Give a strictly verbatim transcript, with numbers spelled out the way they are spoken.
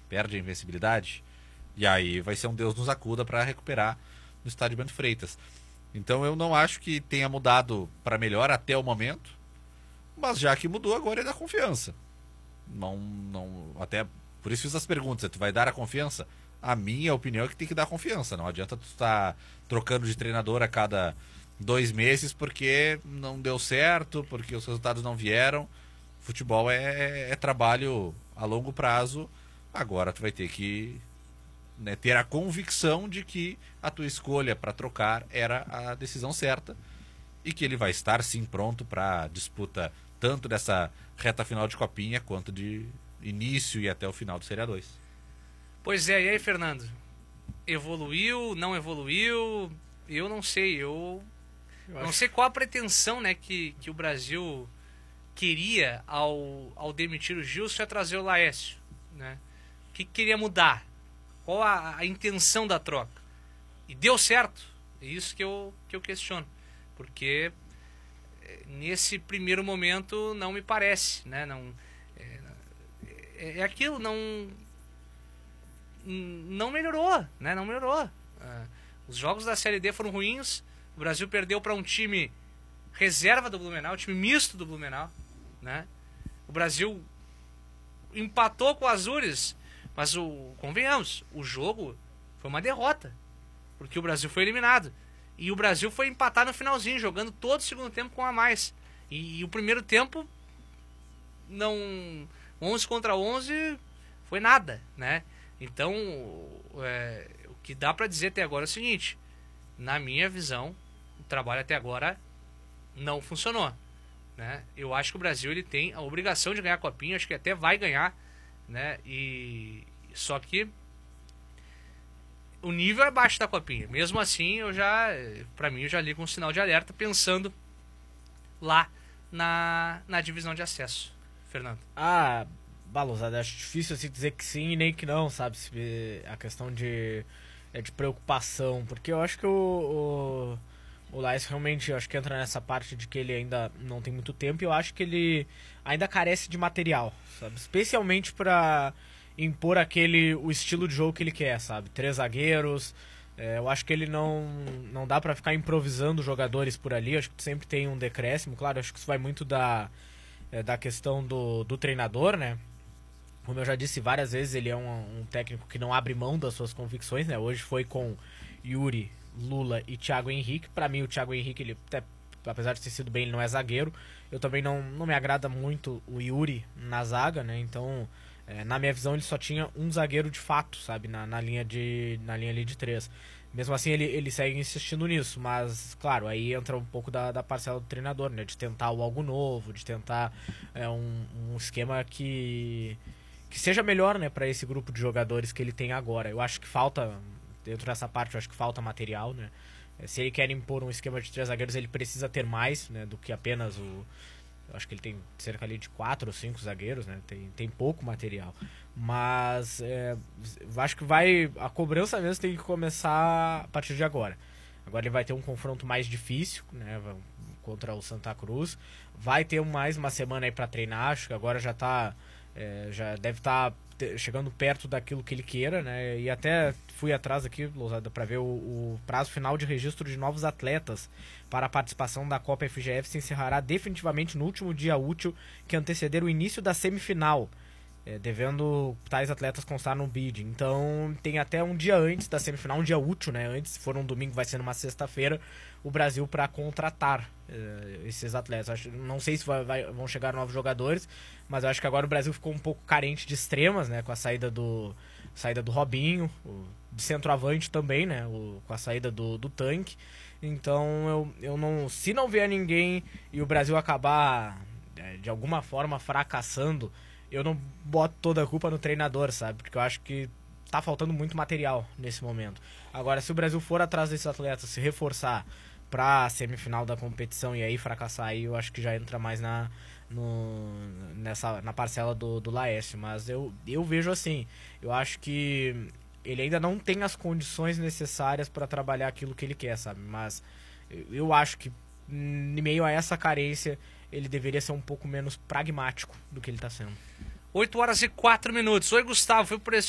perde a invencibilidade, e aí vai ser um Deus nos acuda para recuperar no estádio Bento Freitas. Então eu não acho que tenha mudado para melhor até o momento, mas já que mudou, agora é da confiança. Não, não, até por isso fiz as perguntas. Tu vai dar a confiança? A minha opinião é que tem que dar confiança. Não adianta tu estar trocando de treinador a cada dois meses porque não deu certo, porque os resultados não vieram. Futebol é, é trabalho a longo prazo. Agora tu vai ter que, né, ter a convicção de que a tua escolha para trocar era a decisão certa e que ele vai estar sim pronto para disputa tanto dessa reta final de Copinha quanto de início e até o final do Série A dois. Pois é, e aí, Fernando? Evoluiu, não evoluiu? Eu não sei, eu, eu não acho... sei qual a pretensão, né, que, que o Brasil queria ao, ao demitir o Gilson e a trazer o Laércio, né? O que queria mudar? Qual a, a intenção da troca? E deu certo? É isso que eu, que eu questiono. Porque nesse primeiro momento não me parece, né? Não, é, é, é aquilo, não, não melhorou, né? Não melhorou. Ah, os jogos da Série D foram ruins. O Brasil perdeu para um time reserva do Blumenau, time misto do Blumenau, né? O Brasil empatou com o Azures, mas o, convenhamos, o jogo foi uma derrota, porque o Brasil foi eliminado. E o Brasil foi empatar no finalzinho, jogando todo o segundo tempo com a mais. E, e o primeiro tempo, não, onze contra onze, foi nada, né? Então, é, o que dá pra dizer até agora é o seguinte: na minha visão, o trabalho até agora não funcionou, né? Eu acho que o Brasil ele tem a obrigação de ganhar a Copinha, acho que até vai ganhar, né? E só que o nível é abaixo da Copinha. Mesmo assim, eu já, pra mim, eu já ligo um sinal de alerta pensando lá na, na divisão de acesso. Fernando. Ah, Balosada, acho difícil assim dizer que sim e nem que não, sabe? A questão de, de preocupação, porque eu acho que o, o, o Laércio realmente, eu acho que entra nessa parte de que ele ainda não tem muito tempo e eu acho que ele ainda carece de material, sabe? Especialmente pra impor aquele, o estilo de jogo que ele quer, sabe? Três zagueiros, é, eu acho que ele não, não dá pra ficar improvisando jogadores por ali, eu acho que sempre tem um decréscimo, claro, eu acho que isso vai muito da, é, da questão do, do treinador, né? Como eu já disse várias vezes, ele é um, um técnico que não abre mão das suas convicções, né? Hoje foi com Yuri, Lula e Thiago Henrique. Pra mim, o Thiago Henrique, ele até, apesar de ter sido bem, ele não é zagueiro. Eu também não, não me agrada muito o Yuri na zaga, né? Então, é, na minha visão, ele só tinha um zagueiro de fato, sabe? Na, na, linha, de, na linha ali de três. Mesmo assim, ele, ele segue insistindo nisso. Mas, claro, aí entra um pouco da, da parcela do treinador, né? De tentar o algo novo, de tentar é, um, um esquema que... que seja melhor, né, para esse grupo de jogadores que ele tem agora. Eu acho que falta, dentro dessa parte, eu acho que falta material, né? Se ele quer impor um esquema de três zagueiros, ele precisa ter mais, né, do que apenas o... Eu acho que ele tem cerca ali de quatro ou cinco zagueiros, né? Tem, tem pouco material. Mas é, acho que vai... A cobrança mesmo tem que começar a partir de agora. Agora ele vai ter um confronto mais difícil, né, contra o Santa Cruz. Vai ter mais uma semana aí para treinar, acho que agora já tá... É, já deve estar tá chegando perto daquilo que ele queira, né? E até fui atrás aqui, Lousada, para ver o, o prazo final de registro de novos atletas para a participação da Copa F G F se encerrará definitivamente no último dia útil que anteceder o início da semifinal, é, devendo tais atletas constar no bid. Então tem até um dia antes da semifinal, um dia útil, né? Antes, se for um domingo, vai ser numa sexta-feira, o Brasil para contratar uh, esses atletas. Acho, não sei se vai, vai, vão chegar novos jogadores, mas eu acho que agora o Brasil ficou um pouco carente de extremas, né? Com a saída do, saída do Robinho, o, de centroavante também, né? O, com a saída do, do Tanque. Então, eu, eu não, se não vier ninguém e o Brasil acabar é, de alguma forma fracassando, eu não boto toda a culpa no treinador, sabe? Porque eu acho que tá faltando muito material nesse momento. Agora, se o Brasil for atrás desses atletas, se reforçar pra semifinal da competição e aí fracassar, aí eu acho que já entra mais na, no, nessa, na parcela do, do Laércio. Mas eu, eu vejo assim, eu acho que ele ainda não tem as condições necessárias para trabalhar aquilo que ele quer, sabe? Mas eu, eu acho que em meio a essa carência, ele deveria ser um pouco menos pragmático do que ele está sendo. oito horas e quatro minutos. Oi, Gustavo, foi por esse